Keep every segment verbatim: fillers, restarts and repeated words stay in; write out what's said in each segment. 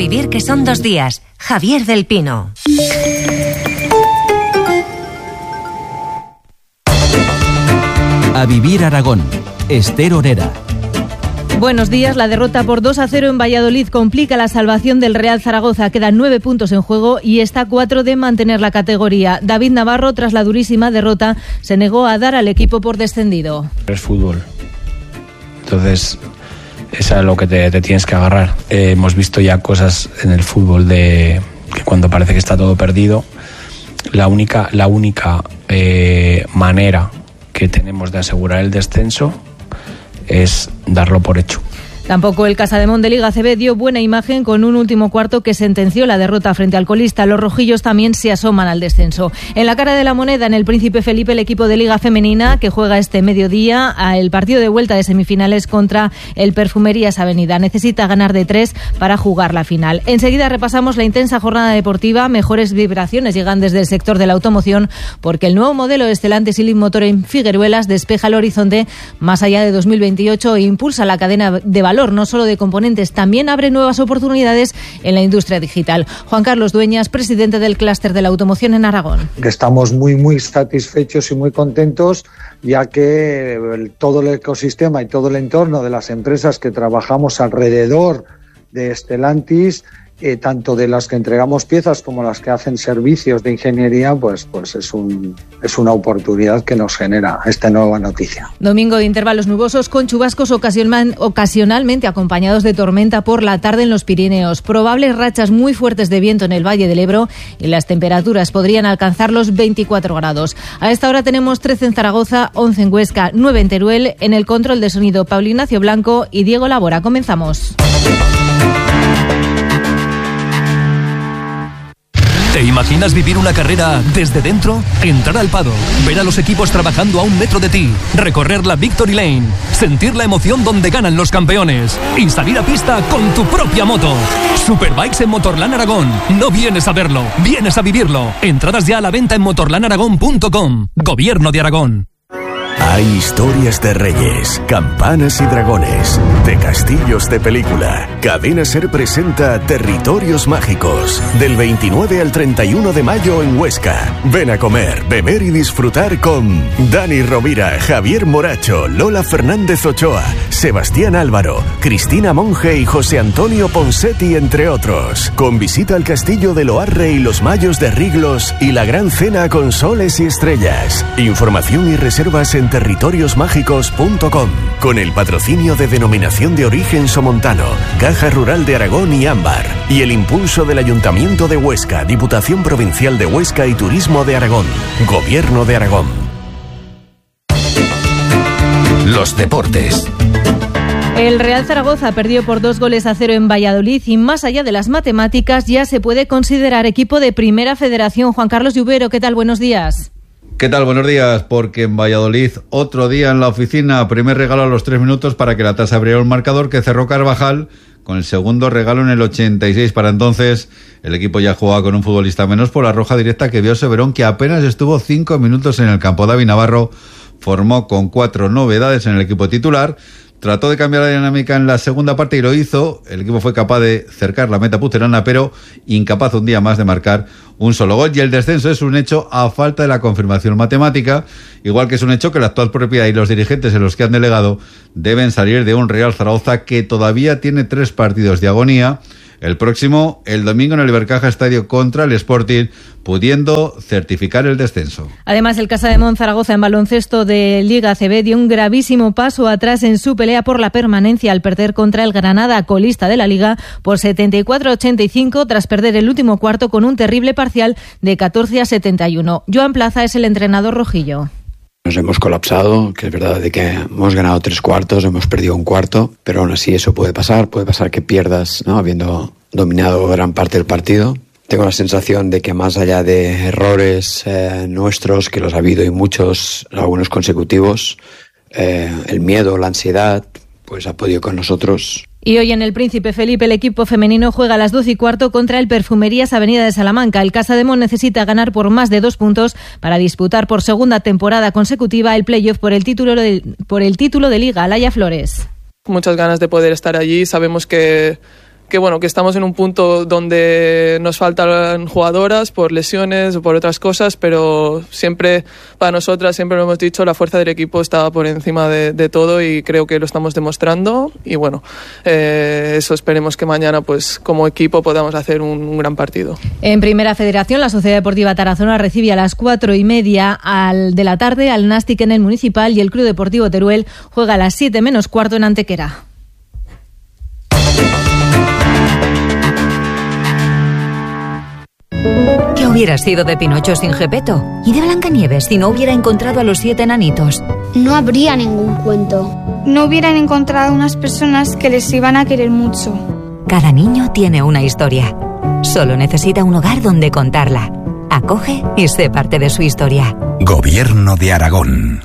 vivir que son dos días. Javier del Pino. A vivir Aragón. Ester Orera. Buenos días. La derrota por dos a cero en Valladolid complica la salvación del Real Zaragoza. Quedan nueve puntos en juego y está a cuatro de mantener la categoría. David Navarro, tras la durísima derrota, se negó a dar al equipo por descendido. Es fútbol. Entonces, es a lo que te, te tienes que agarrar. Eh, hemos visto ya cosas en el fútbol de que cuando parece que está todo perdido, la única, la única eh, manera que tenemos de asegurar el descenso es darlo por hecho. Tampoco el Casademón de Liga A C B dio buena imagen con un último cuarto que sentenció la derrota frente al colista. Los rojillos también se asoman al descenso. En la cara de la moneda, en el Príncipe Felipe, el equipo de Liga Femenina que juega este mediodía el partido de vuelta de semifinales contra el Perfumerías Avenida. Necesita ganar de tres para jugar la final. Enseguida repasamos la intensa jornada deportiva. Mejores vibraciones llegan desde el sector de la automoción porque el nuevo modelo de Stellantis y Motor en Figueruelas despeja el horizonte más allá de dos mil veintiocho e impulsa la cadena de valor, no solo de componentes, también abre nuevas oportunidades en la industria digital. Juan Carlos Dueñas, presidente del clúster de la automoción en Aragón. Estamos muy, muy satisfechos y muy contentos, ya que el, todo el ecosistema y todo el entorno de las empresas que trabajamos alrededor de Stellantis, Eh, tanto de las que entregamos piezas como las que hacen servicios de ingeniería, pues, pues es, un, es una oportunidad que nos genera esta nueva noticia. Domingo de intervalos nubosos con chubascos ocasional, ocasionalmente acompañados de tormenta por la tarde en los Pirineos. Probables rachas muy fuertes de viento en el Valle del Ebro y las temperaturas podrían alcanzar los veinticuatro grados. A esta hora tenemos trece en Zaragoza, once en Huesca, nueve en Teruel. En el control de sonido, Pablo Ignacio Blanco y Diego Labora. Comenzamos. ¿Te imaginas vivir una carrera desde dentro? Entrar al paddock, ver a los equipos trabajando a un metro de ti, recorrer la Victory Lane, sentir la emoción donde ganan los campeones y salir a pista con tu propia moto. Superbikes en Motorland Aragón. No vienes a verlo, vienes a vivirlo. Entradas ya a la venta en motorland aragón punto com. Gobierno de Aragón. Hay historias de reyes, campanas y dragones, de castillos de película. Cadena Ser presenta Territorios Mágicos, del veintinueve al treinta y uno de mayo en Huesca. Ven a comer, beber y disfrutar con Dani Rovira, Javier Moracho, Lola Fernández Ochoa, Sebastián Álvaro, Cristina Monge y José Antonio Ponsetti, entre otros. Con visita al Castillo de Loarre y los Mayos de Riglos y la gran cena con soles y estrellas. Información y reservas en territorios mágicos punto com, con el patrocinio de Denominación de Origen Somontano, Caja Rural de Aragón y Ámbar, y el impulso del Ayuntamiento de Huesca, Diputación Provincial de Huesca y Turismo de Aragón, Gobierno de Aragón. Los deportes. El Real Zaragoza perdió por dos goles a cero en Valladolid y más allá de las matemáticas ya se puede considerar equipo de Primera Federación. Juan Carlos Lluvero, ¿qué tal? Buenos días. ¿Qué tal? Buenos días, porque en Valladolid otro día en la oficina, primer regalo a los tres minutos para que la tasa abriera un marcador que cerró Carvajal, con el segundo regalo en el ochenta y seis. Para entonces el equipo ya jugaba con un futbolista menos por la roja directa que vio Severón, que apenas estuvo cinco minutos en el campo. David Navarro formó con cuatro novedades en el equipo titular. Trató de cambiar la dinámica en la segunda parte y lo hizo. El equipo fue capaz de cercar la meta puterana, pero incapaz un día más de marcar un solo gol. Y el descenso es un hecho a falta de la confirmación matemática, igual que es un hecho que la actual propiedad y los dirigentes en los que han delegado deben salir de un Real Zaragoza que todavía tiene tres partidos de agonía. El próximo, el domingo en el Ibercaja Estadio contra el Sporting, pudiendo certificar el descenso. Además, el Casademón Zaragoza en baloncesto de Liga A C B dio un gravísimo paso atrás en su pelea por la permanencia al perder contra el Granada, colista de la Liga, por setenta y cuatro a ochenta y cinco, tras perder el último cuarto con un terrible parcial de catorce a setenta y uno. Joan Plaza es el entrenador rojillo. Nos hemos colapsado, que es verdad de que hemos ganado tres cuartos, hemos perdido un cuarto, pero aún así eso puede pasar, puede pasar que pierdas, ¿no?, habiendo dominado gran parte del partido. Tengo la sensación de que más allá de errores eh, nuestros, que los ha habido y muchos, algunos consecutivos, eh, el miedo, la ansiedad, pues ha podido con nosotros. Y hoy en el Príncipe Felipe el equipo femenino juega a las doce y cuarto contra el Perfumerías Avenida de Salamanca. El Casademón necesita ganar por más de dos puntos para disputar por segunda temporada consecutiva el playoff por el título de, por el título de Liga. Laia Flores. Muchas ganas de poder estar allí. Sabemos que, que bueno, que estamos en un punto donde nos faltan jugadoras por lesiones o por otras cosas, pero siempre para nosotras, siempre lo hemos dicho, la fuerza del equipo está por encima de, de todo y creo que lo estamos demostrando y bueno, eh, eso esperemos que mañana pues como equipo podamos hacer un, un gran partido. En Primera Federación, la Sociedad Deportiva Tarazona recibe a las cuatro y media al, de la tarde al Nastic en el Municipal y el Club Deportivo Teruel juega a las siete menos cuarto en Antequera. ¿Qué hubiera sido de Pinocho sin Gepetto? ¿Y de Blancanieves si no hubiera encontrado a los siete enanitos? No habría ningún cuento. No hubieran encontrado unas personas que les iban a querer mucho. Cada niño tiene una historia. Solo necesita un hogar donde contarla. Acoge y sé parte de su historia. Gobierno de Aragón.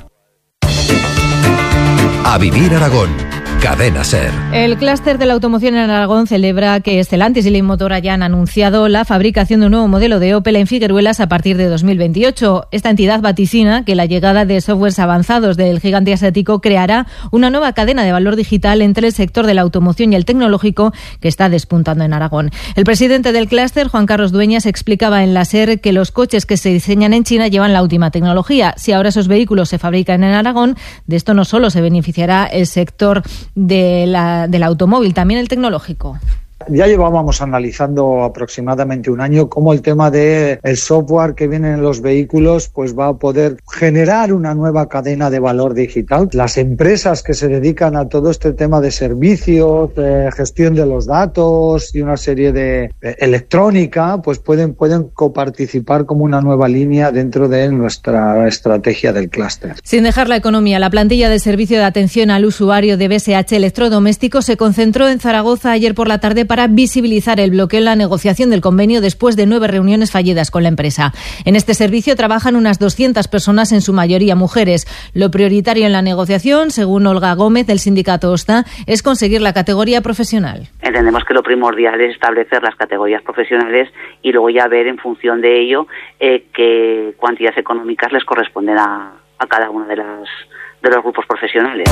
A vivir Aragón. Cadena SER. El clúster de la automoción en Aragón celebra que Stellantis y Leapmotor hayan anunciado la fabricación de un nuevo modelo de Opel en Figueruelas a partir de dos mil veintiocho. Esta entidad vaticina que la llegada de softwares avanzados del gigante asiático creará una nueva cadena de valor digital entre el sector de la automoción y el tecnológico que está despuntando en Aragón. El presidente del clúster, Juan Carlos Dueñas, explicaba en la SER que los coches que se diseñan en China llevan la última tecnología. Si ahora esos vehículos se fabrican en Aragón, de esto no solo se beneficiará el sector de la, del automóvil, también el tecnológico. Ya llevábamos analizando aproximadamente un año cómo el tema del software que viene en los vehículos pues va a poder generar una nueva cadena de valor digital. Las empresas que se dedican a todo este tema de servicios, de gestión de los datos y una serie de, de electrónica, pues pueden, pueden coparticipar como una nueva línea dentro de nuestra estrategia del clúster. Sin dejar la economía, la plantilla del Servicio de Atención al Usuario de B S H Electrodomésticos se concentró en Zaragoza ayer por la tarde para visibilizar el bloqueo en la negociación del convenio después de nueve reuniones fallidas con la empresa. En este servicio trabajan unas doscientas personas, en su mayoría mujeres. Lo prioritario en la negociación, según Olga Gómez del sindicato OSTA, es conseguir la categoría profesional. Entendemos que lo primordial es establecer las categorías profesionales y luego ya ver en función de ello eh, qué cuantías económicas les corresponden a, a cada uno de, las, de los grupos profesionales.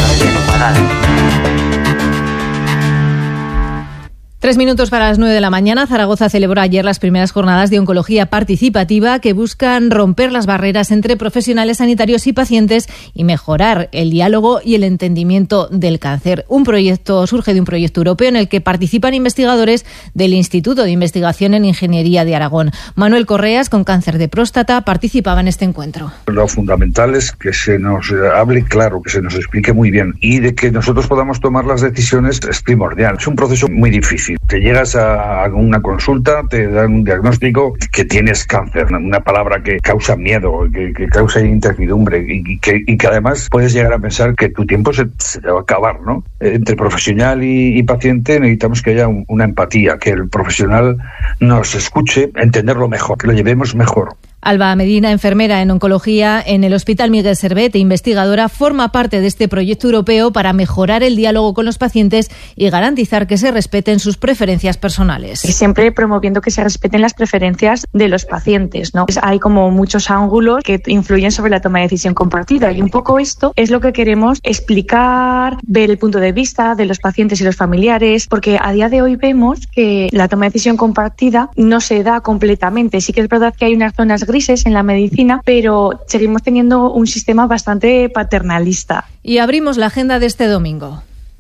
Tres minutos para las nueve de la mañana. Zaragoza celebró ayer las primeras jornadas de oncología participativa que buscan romper las barreras entre profesionales sanitarios y pacientes y mejorar el diálogo y el entendimiento del cáncer. Un proyecto surge de un proyecto europeo en el que participan investigadores del Instituto de Investigación en Ingeniería de Aragón. Manuel Correas, con cáncer de próstata, participaba en este encuentro. Lo fundamental es que se nos hable claro, que se nos explique muy bien y de que nosotros podamos tomar las decisiones es primordial. Es un proceso muy difícil. Te llegas a una consulta, te dan un diagnóstico que tienes cáncer, una palabra que causa miedo, que, que causa incertidumbre y que, y que además puedes llegar a pensar que tu tiempo se, se va a acabar, ¿no? Entre profesional y, y paciente necesitamos que haya un, una empatía, que el profesional nos escuche, entenderlo mejor, que lo llevemos mejor. Alba Medina, enfermera en oncología en el Hospital Miguel Servet e investigadora, forma parte de este proyecto europeo para mejorar el diálogo con los pacientes y garantizar que se respeten sus preferencias personales. Y siempre promoviendo que se respeten las preferencias de los pacientes, ¿no? Hay como muchos ángulos que influyen sobre la toma de decisión compartida y un poco esto es lo que queremos explicar, ver el punto de vista de los pacientes y los familiares, porque a día de hoy vemos que la toma de decisión compartida no se da completamente. Sí que es verdad que hay unas zonas grises en la medicina, pero seguimos teniendo un sistema bastante paternalista. Y abrimos la agenda de este domingo.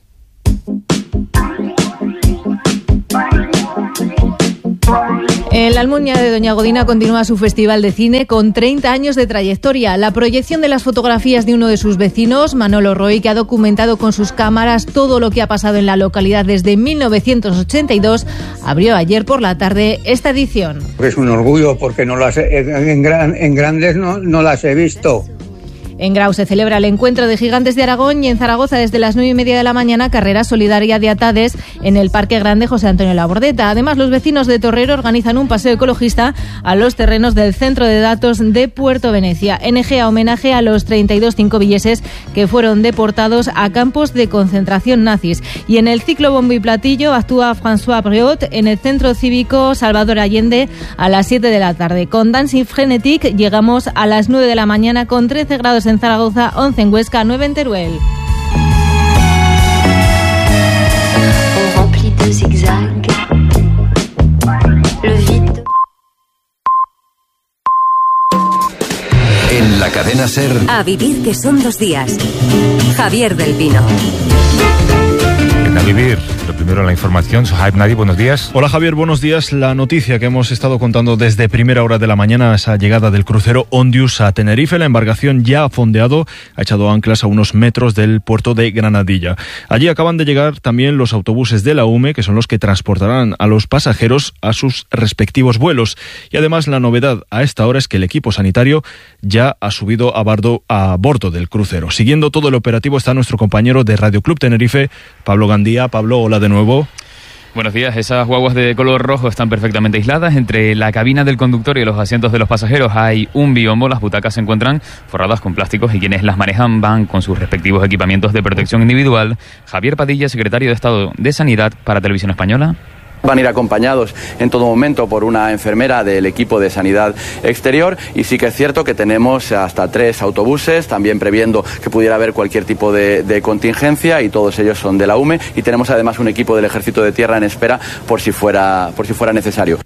En la Almunia de Doña Godina continúa su festival de cine con treinta años de trayectoria. La proyección de las fotografías de uno de sus vecinos, Manolo Roy, que ha documentado con sus cámaras todo lo que ha pasado en la localidad desde mil novecientos ochenta y dos, abrió ayer por la tarde esta edición. Es un orgullo porque no las he, en, gran, en grandes no, no las he visto. En Grau se celebra el encuentro de gigantes de Aragón y en Zaragoza desde las nueve y media de la mañana carrera solidaria de Atades en el Parque Grande José Antonio Labordeta. Además, los vecinos de Torrero organizan un paseo ecologista a los terrenos del Centro de Datos de Puerto Venecia. N G a homenaje a los treinta y dos cincovilleses que fueron deportados a campos de concentración nazis. Y en el ciclo bombo y platillo actúa François Briot en el Centro Cívico Salvador Allende a las siete de la tarde. Con Dancing Frenetic llegamos a las nueve de la mañana con trece grados en Zaragoza, once en Huesca, nueve en Teruel. On remplit de zigzags Ser. A vivir, que son dos días. Javier del Pino. A vivir. Lo primero, la información. Sohaib Nadi, buenos días. Hola Javier, buenos días. La noticia que hemos estado contando desde primera hora de la mañana, esa llegada del crucero Ondius a Tenerife. La embarcación ya ha fondeado, ha echado anclas a unos metros del puerto de Granadilla. Allí acaban de llegar también los autobuses de la U M E, que son los que transportarán a los pasajeros a sus respectivos vuelos. Y además la novedad a esta hora es que el equipo sanitario ya ha subido a bordo, a bordo del crucero. Siguiendo todo el operativo está nuestro compañero de Radio Club Tenerife, Pablo Gandía. Pablo, hola de nuevo. Buenos días. Esas guaguas de color rojo están perfectamente aisladas. Entre la cabina del conductor y los asientos de los pasajeros hay un biombo. Las butacas se encuentran forradas con plásticos y quienes las manejan van con sus respectivos equipamientos de protección individual. Javier Padilla, secretario de Estado de Sanidad para Televisión Española. Van a ir acompañados en todo momento por una enfermera del equipo de sanidad exterior, y sí que es cierto que tenemos hasta tres autobuses, también previendo que pudiera haber cualquier tipo de, de contingencia, y todos ellos son de la U M E, y tenemos además un equipo del Ejército de Tierra en espera por si fuera, por si fuera necesario.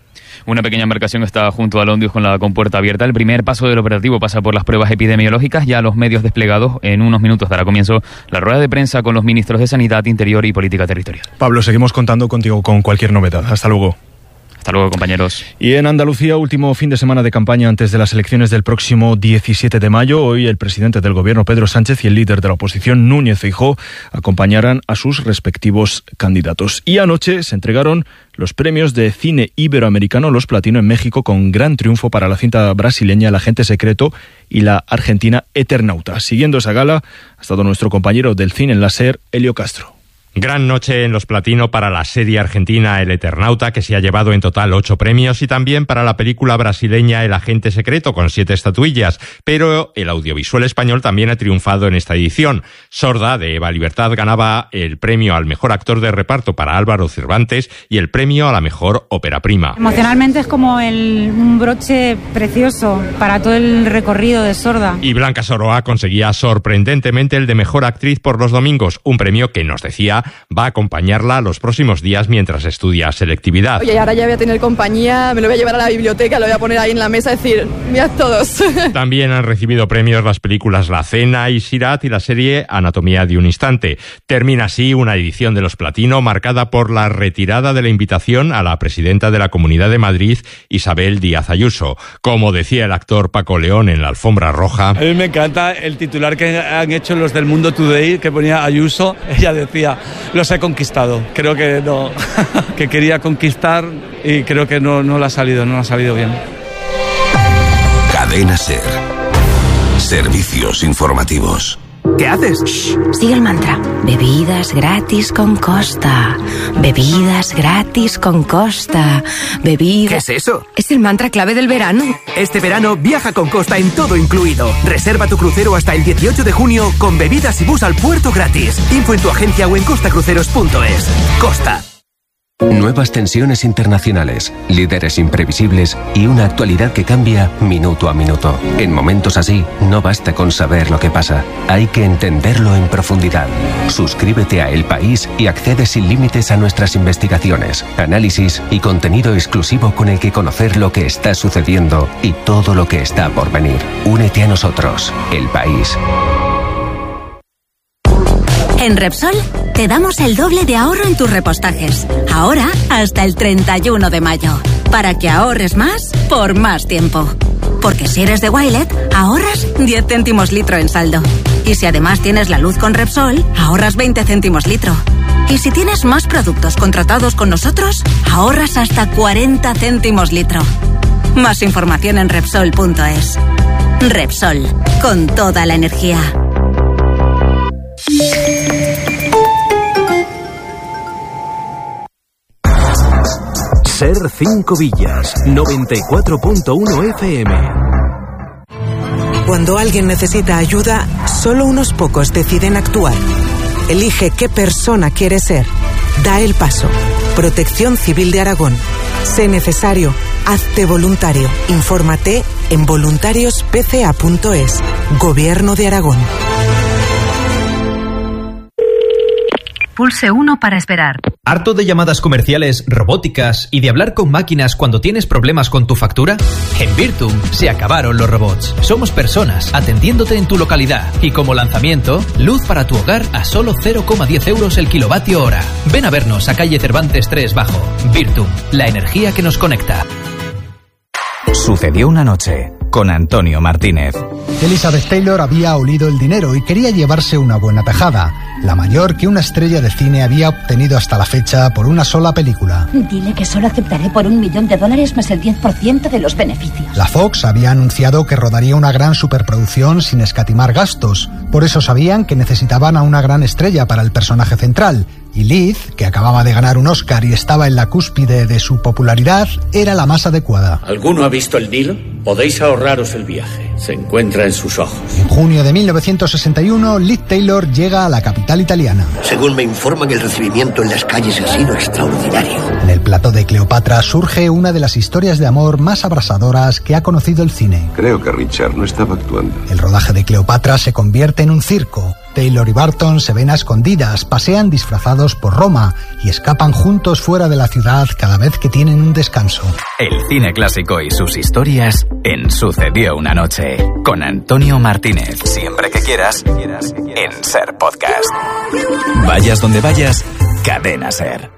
Una pequeña embarcación está junto al Ondius con la compuerta abierta. El primer paso del operativo pasa por las pruebas epidemiológicas. Ya los medios desplegados. En unos minutos dará comienzo la rueda de prensa con los ministros de Sanidad, Interior y Política Territorial. Pablo, seguimos contando contigo con cualquier novedad. Hasta luego. Hasta luego, compañeros. Y en Andalucía, último fin de semana de campaña antes de las elecciones del próximo diecisiete de mayo. Hoy el presidente del gobierno, Pedro Sánchez, y el líder de la oposición, Núñez Feijóo, acompañarán a sus respectivos candidatos. Y anoche se entregaron los premios de cine iberoamericano, los Platino, en México, con gran triunfo para la cinta brasileña El Agente Secreto y la argentina Eternauta. Siguiendo esa gala ha estado nuestro compañero del cine en la SER, Elio Castro. Gran noche en los Platino para la serie argentina El Eternauta, que se ha llevado en total ocho premios, y también para la película brasileña El Agente Secreto, con siete estatuillas. Pero el audiovisual español también ha triunfado en esta edición. Sorda, de Eva Libertad, ganaba el premio al mejor actor de reparto para Álvaro Cervantes y el premio a la mejor ópera prima. Emocionalmente es como el, un broche precioso para todo el recorrido de Sorda. Y Blanca Soroa conseguía sorprendentemente el de mejor actriz por Los Domingos, un premio que, nos decía, va a acompañarla los próximos días mientras estudia selectividad. Oye, ahora ya voy a tener compañía, me lo voy a llevar a la biblioteca, lo voy a poner ahí en la mesa y decir, mirad todos. También han recibido premios las películas La Cena y Sirat y la serie Anatomía de un Instante. Termina así una edición de los Platino marcada por la retirada de la invitación a la presidenta de la Comunidad de Madrid, Isabel Díaz Ayuso. Como decía el actor Paco León en la alfombra roja: a mí me encanta el titular que han hecho los del Mundo Today, que ponía Ayuso. Ella decía, los he conquistado. Creo que no, que quería conquistar y creo que no, no le ha salido, no le ha salido bien. Cadena Ser. Servicios informativos. ¿Qué haces? Shh, sigue el mantra. Bebidas gratis con Costa. Bebidas gratis con Costa. Bebidas... ¿Qué es eso? Es el mantra clave del verano. Este verano viaja con Costa en todo incluido. Reserva tu crucero hasta el dieciocho de junio con bebidas y bus al puerto gratis. Info en tu agencia o en costacruceros punto es. Costa. Nuevas tensiones internacionales, líderes imprevisibles y una actualidad que cambia minuto a minuto. En momentos así, no basta con saber lo que pasa, hay que entenderlo en profundidad. Suscríbete a El País y accede sin límites a nuestras investigaciones, análisis y contenido exclusivo con el que conocer lo que está sucediendo y todo lo que está por venir. Únete a nosotros, El País. En Repsol te damos el doble de ahorro en tus repostajes. Ahora hasta el treinta y uno de mayo. Para que ahorres más por más tiempo. Porque si eres de Wilet, ahorras diez céntimos litro en saldo. Y si además tienes la luz con Repsol, ahorras veinte céntimos litro. Y si tienes más productos contratados con nosotros, ahorras hasta cuarenta céntimos litro. Más información en Repsol punto es. Repsol, con toda la energía. Ser cinco Villas, noventa y cuatro punto uno F M. Cuando alguien necesita ayuda, solo unos pocos deciden actuar. Elige qué persona quieres ser. Da el paso. Protección Civil de Aragón. Sé necesario. Hazte voluntario. Infórmate en voluntarios p c a punto es. Gobierno de Aragón. pulse uno para esperar. ¿Harto de llamadas comerciales, robóticas y de hablar con máquinas cuando tienes problemas con tu factura? En Virtum se acabaron los robots. Somos personas atendiéndote en tu localidad y como lanzamiento, luz para tu hogar a solo cero coma diez euros el kilovatio hora. Ven a vernos a calle Cervantes tres Bajo. Virtum, la energía que nos conecta. Sucedió una noche con Antonio Martínez. Elizabeth Taylor había olido el dinero y quería llevarse una buena tajada, la mayor que una estrella de cine había obtenido hasta la fecha por una sola película. Dile que solo aceptaré por un millón de dólares más el diez por ciento de los beneficios. La Fox había anunciado que rodaría una gran superproducción sin escatimar gastos, por eso sabían que necesitaban a una gran estrella para el personaje central, y Liz, que acababa de ganar un Oscar y estaba en la cúspide de su popularidad, era la más adecuada. ¿Alguno ha visto el Nilo? Podéis ahorraros el viaje. Se encuentra en sus ojos. En junio de mil novecientos sesenta y uno, Liz Taylor llega a la capital italiana. Según me informan, el recibimiento en las calles ha sido extraordinario. En el plató de Cleopatra surge una de las historias de amor más abrasadoras que ha conocido el cine. Creo que Richard no estaba actuando. El rodaje de Cleopatra se convierte en un circo. Taylor y Barton se ven a escondidas, pasean disfrazados por Roma y escapan juntos fuera de la ciudad cada vez que tienen un descanso. El cine clásico y sus historias en Sucedió una noche con Antonio Martínez. Siempre que quieras, en Ser Podcast. Vayas donde vayas, Cadena Ser.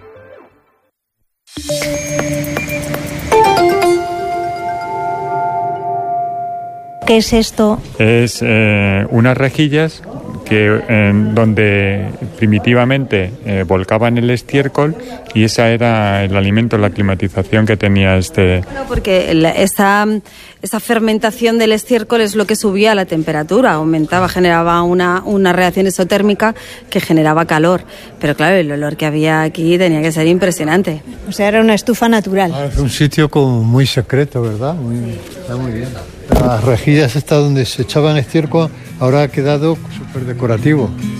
¿Qué es esto? Es eh, unas rejillas que eh, donde primitivamente eh, volcaban el estiércol y esa era el alimento, la climatización que tenía este. Bueno, porque la, esa, esa fermentación del estiércol es lo que subía la temperatura, aumentaba, generaba una, una reacción exotérmica que generaba calor. Pero claro, el olor que había aquí tenía que ser impresionante. O sea, era una estufa natural. Ah, es un sitio como muy secreto, ¿verdad? Muy, sí. Está muy bien. Las rejillas estas donde se echaban estiércol ahora ha quedado súper decorativo.